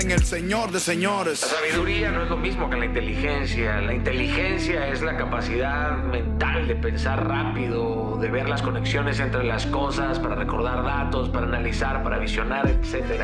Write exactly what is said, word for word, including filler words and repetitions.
en el Señor de señores. La sabiduría no es lo mismo que la inteligencia. La inteligencia es la capacidad mental de pensar rápido, de ver las conexiones entre las cosas, para recordar datos, para analizar, para visionar, etcétera.